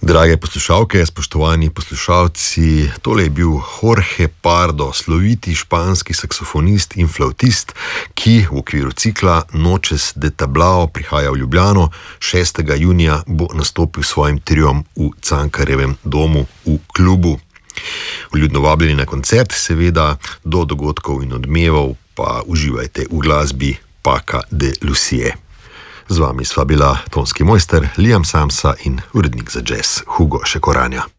Drage poslušalke, spoštovani poslušalci, tole je bil Jorge Pardo, sloviti španski saksofonist in flavtist, ki v okviru cikla Noches de Tablao prihaja v Ljubljano. 6. junija bo nastopil s svojim triom v Cankarjevem domu v klubu. Vljudno vabljeni na koncert, seveda, do dogodkov in odmevov pa uživajte v glasbi Paca de Lucie. Z vami sva bila tonski mojster Liam Samsa in urednik za jazz Hugo Šekoranja.